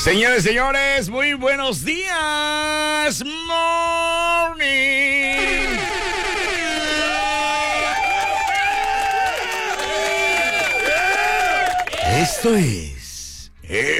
Señores, señores, muy buenos días. Morning. Esto es